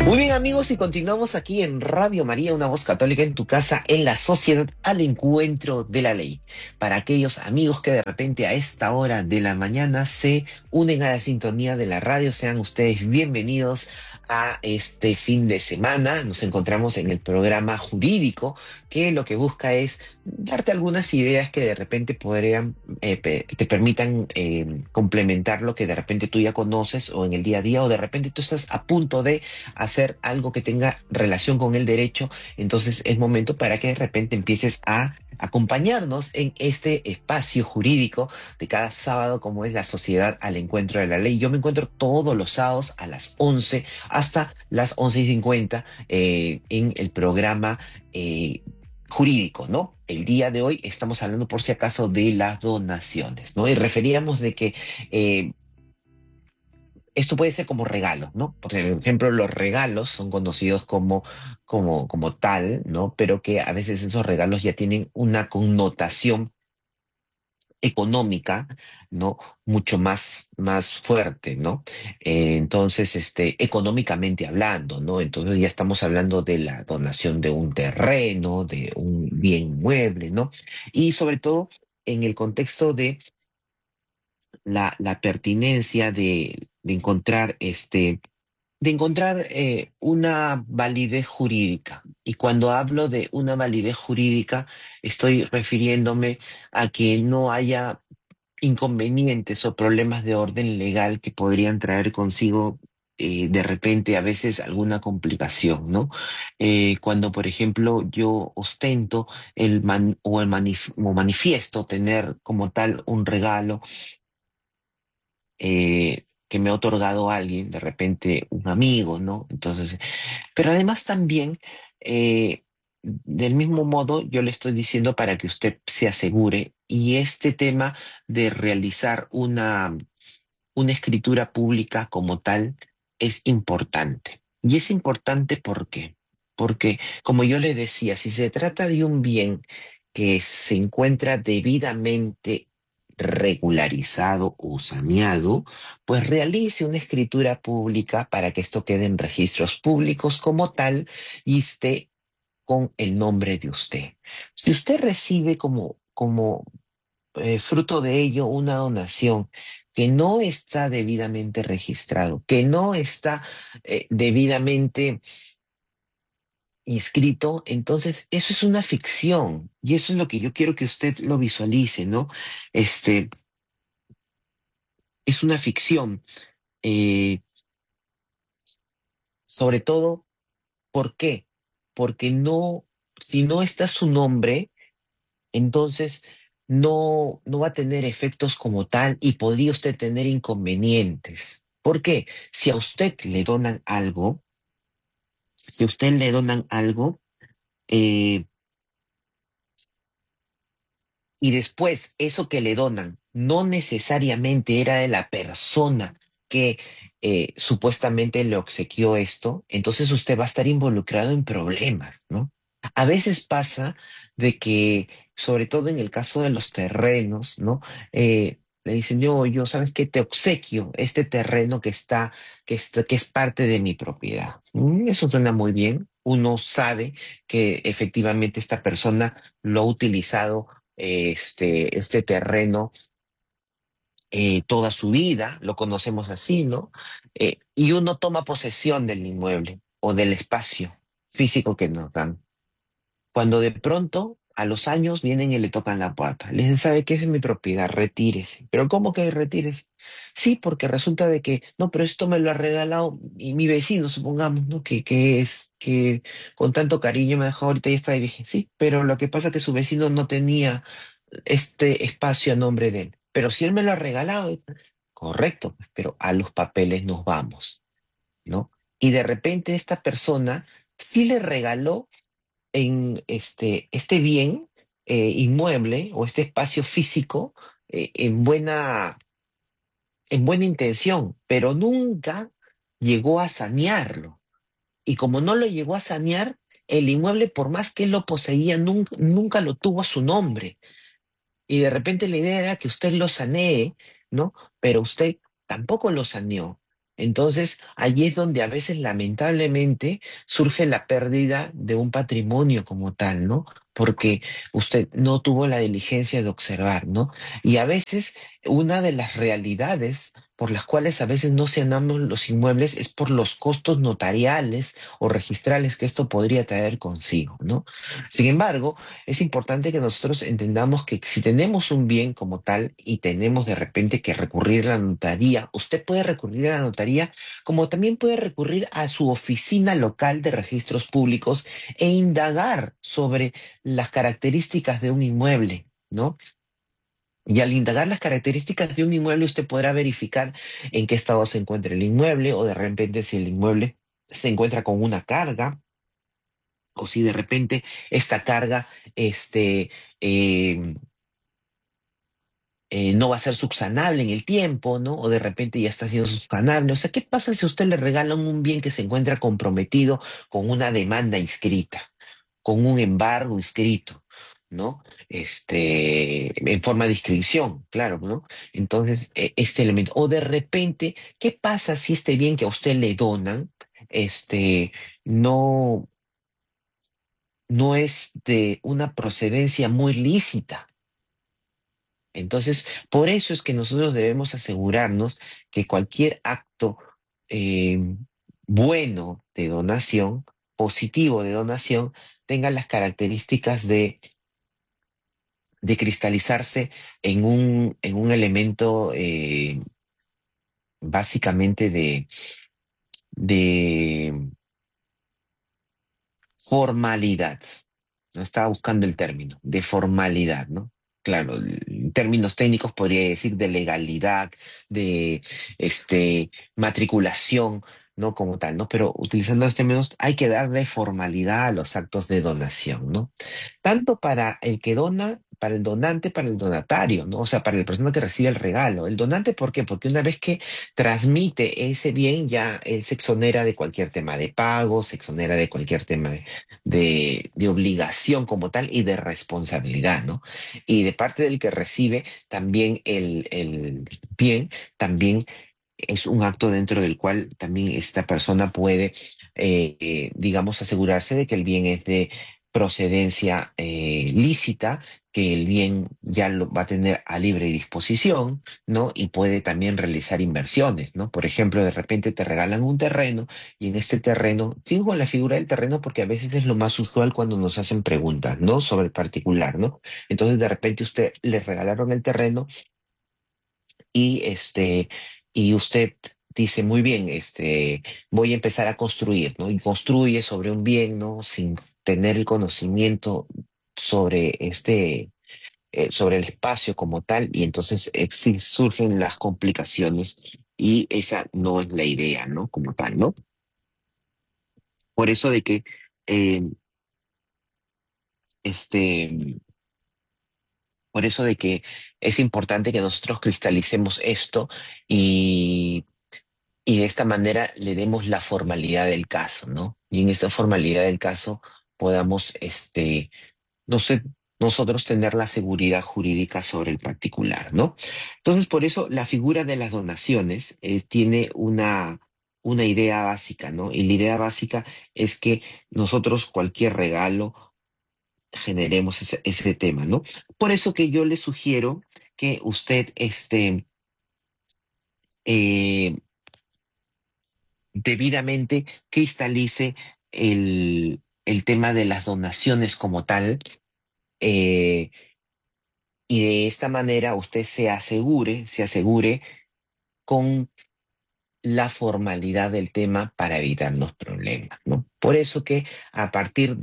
Muy bien amigos, y continuamos aquí en Radio María, una voz católica en tu casa, en la sociedad al encuentro de la ley. Para aquellos amigos que de repente a esta hora de la mañana se unen a la sintonía de la radio, sean ustedes bienvenidos a este fin de semana. Nos encontramos en el programa jurídico que lo que busca es darte algunas ideas que de repente podrían, te permitan complementar lo que de repente tú ya conoces o en el día a día, o de repente tú estás a punto de hacer algo que tenga relación con el derecho. Entonces es momento para que de repente empieces a acompañarnos en este espacio jurídico de cada sábado, como es la Sociedad al Encuentro de la Ley. Yo me encuentro todos los sábados a las 11 hasta las 11:50 en el programa jurídico, ¿no? El día de hoy estamos hablando, por si acaso, de las donaciones, ¿no? Y referíamos de que esto puede ser como regalos, ¿no? Por ejemplo, los regalos son conocidos como tal, ¿no? Pero que a veces esos regalos ya tienen una connotación económica, ¿no? Mucho más fuerte, ¿no? Entonces, económicamente hablando, ¿no? Entonces ya estamos hablando de la donación de un terreno, de un bien mueble, ¿no? Y sobre todo en el contexto de la pertinencia de encontrar una validez jurídica. Y cuando hablo de una validez jurídica, estoy refiriéndome a que no haya inconvenientes o problemas de orden legal que podrían traer consigo de repente a veces alguna complicación, ¿no? Cuando, por ejemplo, yo ostento o manifiesto tener como tal un regalo que me ha otorgado alguien, de repente un amigo, ¿no? Entonces, pero además también, del mismo modo, yo le estoy diciendo para que usted se asegure, y este tema de realizar una escritura pública como tal es importante. Y es importante ¿por qué? Porque, como yo le decía, si se trata de un bien que se encuentra debidamente regularizado o saneado, pues realice una escritura pública para que esto quede en registros públicos como tal y esté con el nombre de usted. Si usted recibe como fruto de ello una donación que no está debidamente registrado, que no está debidamente inscrito, entonces eso es una ficción y eso es lo que yo quiero que usted lo visualice, ¿no? Este es una ficción, eh, sobre todo, ¿por qué? Porque no, si no está su nombre, entonces no va a tener efectos como tal y podría usted tener inconvenientes. ¿Por qué? Si a usted le donan algo, si a usted le donan algo, eh, y después eso que le donan no necesariamente era de la persona que supuestamente le obsequió esto, entonces usted va a estar involucrado en problemas, ¿no? A veces pasa de que, sobre todo en el caso de los terrenos, ¿no? Le dicen, yo, ¿sabes qué? Te obsequio este terreno que es parte de mi propiedad. Eso suena muy bien. Uno sabe que efectivamente esta persona lo ha utilizado este terreno toda su vida, lo conocemos así, ¿no? Y uno toma posesión del inmueble o del espacio físico que nos dan. Cuando de pronto, a los años, vienen y le tocan la puerta. Le dicen, ¿sabe qué? Esa es mi propiedad, retírese. ¿Pero cómo que retírese? Sí, porque resulta de que, no, pero esto me lo ha regalado y mi vecino, supongamos, ¿no? Que con tanto cariño me dejó ahorita y está de viaje. Sí, pero lo que pasa es que su vecino no tenía este espacio a nombre de él. Pero si él me lo ha regalado, correcto, pero a los papeles nos vamos, ¿no? Y de repente esta persona sí le regaló en este bien inmueble o este espacio físico en buena intención, pero nunca llegó a sanearlo. Y como no lo llegó a sanear, el inmueble, por más que él lo poseía, nunca lo tuvo a su nombre. Y de repente la idea era que usted lo sanee, ¿no? Pero usted tampoco lo saneó. Entonces, allí es donde a veces lamentablemente surge la pérdida de un patrimonio como tal, ¿no? Porque usted no tuvo la diligencia de observar, ¿no? Y a veces una de las realidades por las cuales a veces no se andan los inmuebles es por los costos notariales o registrales que esto podría traer consigo, ¿no? Sin embargo, es importante que nosotros entendamos que si tenemos un bien como tal y tenemos de repente que recurrir a la notaría, usted puede recurrir a la notaría como también puede recurrir a su oficina local de registros públicos e indagar sobre las características de un inmueble, ¿no? Y al indagar las características de un inmueble, usted podrá verificar en qué estado se encuentra el inmueble o de repente si el inmueble se encuentra con una carga o si de repente esta carga eh, no va a ser subsanable en el tiempo, ¿no? O de repente ya está siendo subsanable. O sea, ¿qué pasa si a usted le regalan un bien que se encuentra comprometido con una demanda inscrita, con un embargo inscrito, ¿no? En forma de inscripción, claro, ¿no? Entonces, este elemento. O de repente, ¿qué pasa si este bien que a usted le donan, no, no es de una procedencia muy lícita? Entonces, por eso es que nosotros debemos asegurarnos que cualquier acto eh, bueno de donación, positivo de donación, tenga las características de cristalizarse en un elemento básicamente de formalidad. No estaba buscando el término, de formalidad, ¿no? Claro, en términos técnicos podría decir de legalidad, de matriculación, ¿no? Como tal, ¿no? Pero utilizando los términos, hay que darle formalidad a los actos de donación, ¿no? Tanto para el que dona, para el donante, para el donatario, ¿no? O sea, para la persona que recibe el regalo. El donante, ¿por qué? Porque una vez que transmite ese bien, ya él se exonera de cualquier tema de pago, se exonera de cualquier tema de obligación como tal y de responsabilidad, ¿no? Y de parte del que recibe, también el bien, también es un acto dentro del cual también esta persona puede, digamos, asegurarse de que el bien es de procedencia lícita, que el bien ya lo va a tener a libre disposición, ¿no? Y puede también realizar inversiones, ¿no? Por ejemplo, de repente te regalan un terreno y en este terreno, sigo con la figura del terreno porque a veces es lo más usual cuando nos hacen preguntas, ¿no? Sobre el particular, ¿no? Entonces, de repente usted le regalaron el terreno y y usted dice, muy bien, voy a empezar a construir, ¿no? Y construye sobre un bien, ¿no? Sin tener el conocimiento sobre sobre el espacio como tal, y entonces sí surgen las complicaciones, y esa no es la idea, ¿no? Como tal, ¿no? Por eso de que, eh, este, por eso de que es importante que nosotros cristalicemos esto y de esta manera le demos la formalidad del caso, ¿no? Y en esta formalidad del caso podamos, no sé, nosotros tener la seguridad jurídica sobre el particular, ¿no? Entonces, por eso la figura de las donaciones tiene una idea básica, ¿no? Y la idea básica es que nosotros cualquier regalo generemos ese tema, ¿no? Por eso que yo le sugiero que usted, eh, debidamente cristalice el tema de las donaciones como tal, eh, y de esta manera usted se asegure con la formalidad del tema para evitar los problemas, ¿no? Por eso que a partir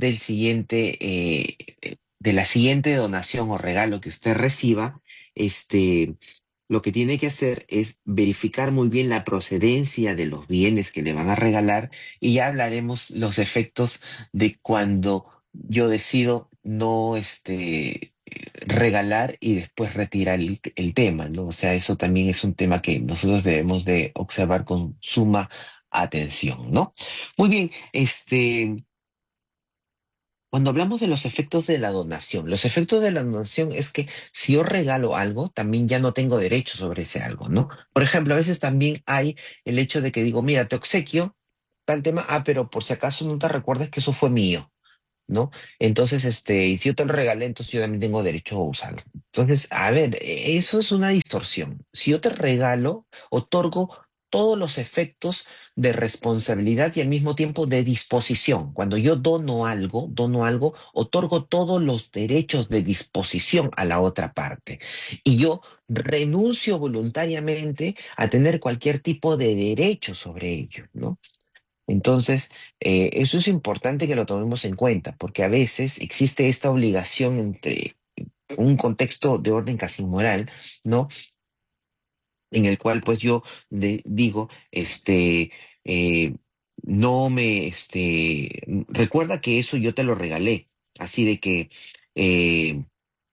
de la siguiente donación o regalo que usted reciba, lo que tiene que hacer es verificar muy bien la procedencia de los bienes que le van a regalar, y ya hablaremos los efectos de cuando yo decido no, regalar y después retirar el tema, ¿no? O sea, eso también es un tema que nosotros debemos de observar con suma atención, ¿no? Muy bien, Cuando hablamos de los efectos de la donación, los efectos de la donación es que si yo regalo algo, también ya no tengo derecho sobre ese algo, ¿no? Por ejemplo, a veces también hay el hecho de que digo, mira, te obsequio tal tema, pero por si acaso no te recuerdes que eso fue mío. ¿No? Entonces, y si yo te lo regalé, entonces yo también tengo derecho a usarlo. Entonces, a ver, eso es una distorsión. Si yo te regalo, otorgo todos los efectos de responsabilidad y al mismo tiempo de disposición. Cuando yo dono algo, otorgo todos los derechos de disposición a la otra parte. Y yo renuncio voluntariamente a tener cualquier tipo de derecho sobre ello, ¿no? Entonces, eso es importante que lo tomemos en cuenta, porque a veces existe esta obligación entre un contexto de orden casi moral, ¿no? En el cual pues yo digo, eh, no me, recuerda que eso yo te lo regalé, así de que, eh,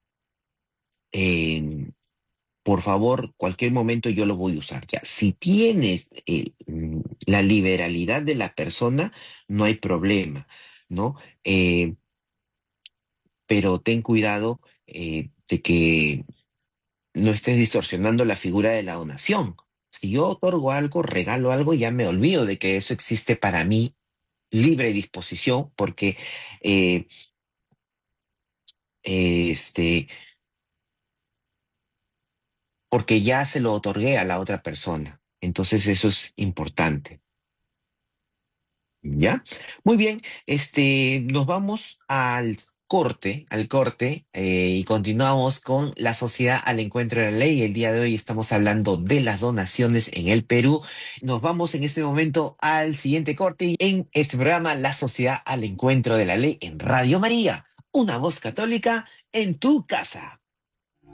eh, por favor, cualquier momento yo lo voy a usar. Ya, si tienes la liberalidad de la persona, no hay problema, ¿no? Eh, pero ten cuidado de que no estés distorsionando la figura de la donación. Si yo otorgo algo, regalo algo, ya me olvido de que eso existe para mí libre disposición, porque eh, eh, este, porque ya se lo otorgué a la otra persona. Entonces eso es importante. ¿Ya? Muy bien, nos vamos al corte, y continuamos con la sociedad al encuentro de la ley. El día de hoy estamos hablando de las donaciones en el Perú. Nos vamos en este momento al siguiente corte y en este programa, La sociedad al encuentro de la ley en Radio María, una voz católica en tu casa.